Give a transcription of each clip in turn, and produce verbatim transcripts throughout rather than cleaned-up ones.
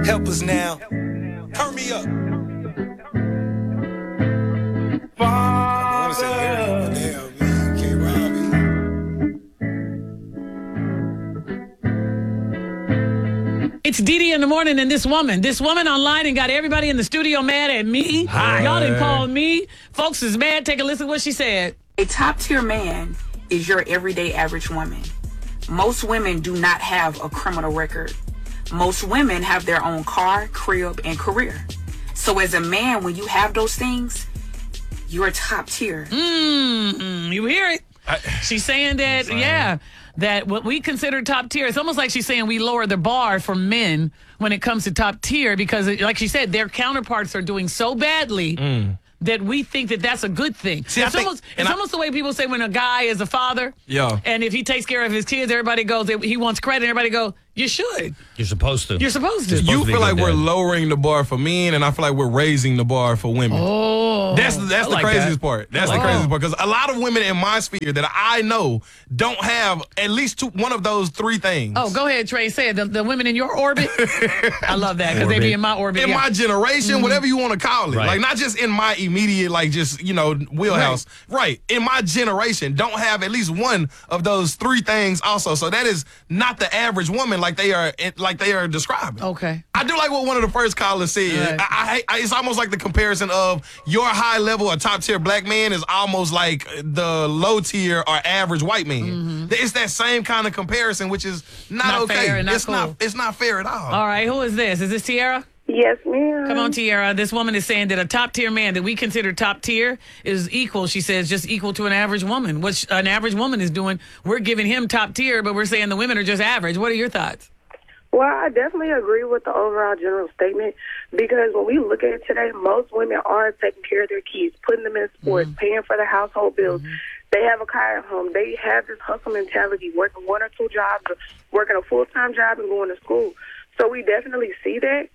Help us now. Turn me up. Father. Damn, man. Can't rob me. It's Dee in the morning, and this woman, this woman online and got everybody in the studio mad at me. Hi. Y'all didn't call me. Folks is mad. Take a listen to what she said. A top-tier man is your everyday average woman. Most women do not have a criminal record. Most women have their own car, crib, and career. So as a man, when you have those things, you're top tier. Mm, you hear it? I, She's saying that, yeah, that what we consider top tier, it's almost like she's saying we lower the bar for men when it comes to top tier because, like she said, their counterparts are doing so badly mm. that we think that that's a good thing. See, it's I think, almost, it's I, almost the way people say when a guy is a father, yeah, and if he takes care of his kids, everybody goes, he wants credit, everybody goes, you should. You're supposed to. You're supposed to. You're supposed you to be feel a like good we're dad. lowering the bar for men, and I feel like we're raising the bar for women. Oh. That's that's I the like craziest that. part. That's Oh. the craziest part because a lot of women in my sphere that I know don't have at least two, one of those three things. Oh, go ahead, Trey. Say it. The, the women in your orbit. I love that because they be in my orbit. In yeah. my generation, whatever you want to call it. Right. Like, not just in my immediate, like, just, you know, wheelhouse. Right. In my generation, don't have at least one of those three things also. So that is not the average woman like they are like they are describing. Okay. I do like what one of the first callers said. Right. I, I, I, it's almost like the comparison of your high level or top tier black man is almost like the low tier or average white man. Mm-hmm. It's that same kind of comparison, which is not, Not okay. fair and not it's cool. not. It's not fair at all. All right. Who is this? Is this Tiara? Yes, ma'am. Come on, Tiara. This woman is saying that a top tier man that we consider top tier is equal, she says, just equal to an average woman. What sh- an average woman is doing, we're giving him top tier, but we're saying the women are just average. What are your thoughts? Well, I definitely agree with the overall general statement because when we look at it today, most women are taking care of their kids, putting them in sports, Mm-hmm. paying for the household bills. Mm-hmm. They have a car at home. They have this hustle mentality, working one or two jobs, or working a full-time job and going to school. So we definitely see that.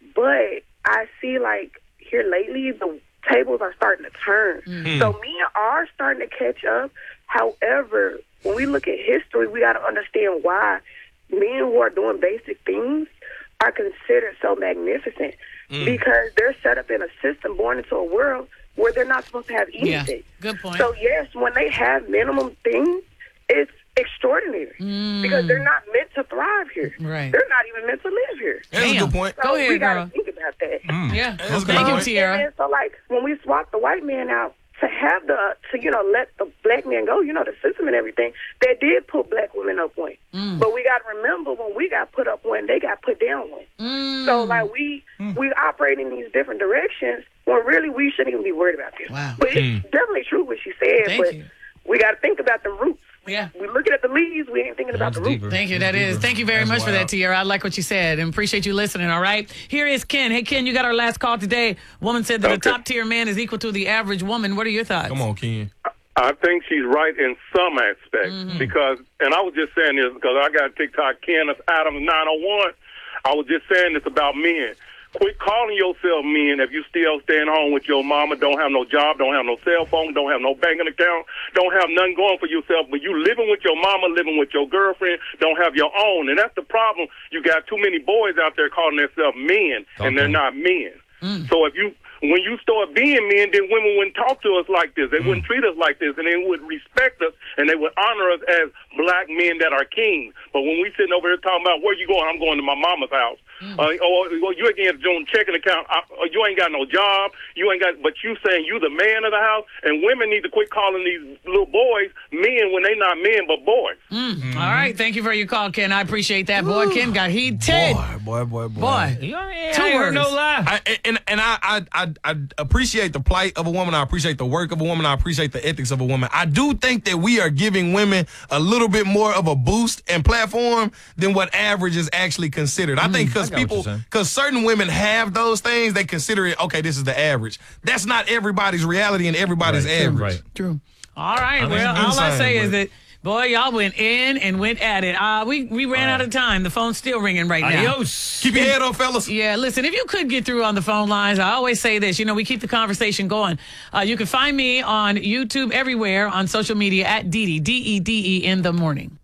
But I see, like, here lately, the tables are starting to turn. Mm-hmm. So men are starting to catch up. However, when we look at history, we got to understand why men who are doing basic things are considered so magnificent Mm. because they're set up in a system, born into a world where they're not supposed to have Yeah. anything. Good point. So, yes, when they have minimum things, it's extraordinary Mm. because they're not meant to thrive here. Right. They're not even meant to live here. That's a Damn. good point. So Go ahead, we got girl. to think about that. Yeah. That's a good Thank you, point. Tiara. And then, so, like, when we swap the white man out, to have the, to, you know, let the black man go, you know, the system and everything, they did put black women up one. Mm. But we got to remember when we got put up one, they got put down one. Mm. So, like, we we operate in these different directions when really we shouldn't even be worried about this. Wow. But it's definitely true what she said, Thank but you. we got to think about the roots. Yeah. We looking at the leaves, we ain't thinking about That's the roots. deeper. Thank you. That is. Thank you very That's much for that, wild. Tiara. I like what you said and appreciate you listening, all right? Here is Ken. Hey, Ken, you got our last call today. Woman said that a Okay. top-tier man is equal to the average woman. What are your thoughts? Come on, Ken. I think she's right in some aspects because, and I was just saying this because I got TikTok, Kenneth Adams nine oh one. I was just saying this about men. Quit calling yourself men if you still staying home with your mama, don't have no job, don't have no cell phone, don't have no banking account, don't have nothing going for yourself, but you living with your mama, living with your girlfriend, don't have your own. And that's the problem. You got too many boys out there calling themselves men, and they're not men. So if you, when you start being men, then women wouldn't talk to us like this. They wouldn't treat us like this, and they would respect us, and they would honor us as black men that are kings. But when we sitting over here talking about where you going, I'm going to my mama's house. Uh, or, or you again doing checking account. I, or you ain't got no job. You ain't got. But you saying you the man of the house, and women need to quit calling these little boys men when they not men but boys. Mm. All right. Thank you for your call, Ken. I appreciate that. Boy, Ken got heated. Boy, boy, boy, boy. Boy. You know, yeah, Two I ain't heard words. no lie. I, and and I, I I I appreciate the plight of a woman. I appreciate the work of a woman. I appreciate the ethics of a woman. I do think that we are giving women a little bit more of a boost and platform than what average is actually considered. I think because I got what you're people, saying. because certain women have those things, they consider it, okay, this is the average. That's not everybody's reality and everybody's Right, average. right. True. All right. I mean, Well, it's all I insane, say is but- that, boy, y'all went in and went at it. Uh, we, we ran out of time. The phone's still ringing right now. Adios. Keep your head up, fellas. Yeah, listen, if you could get through on the phone lines, I always say this, you know, we keep the conversation going. Uh, you can find me on YouTube everywhere on social media at Dee Dee, D E D E in the morning.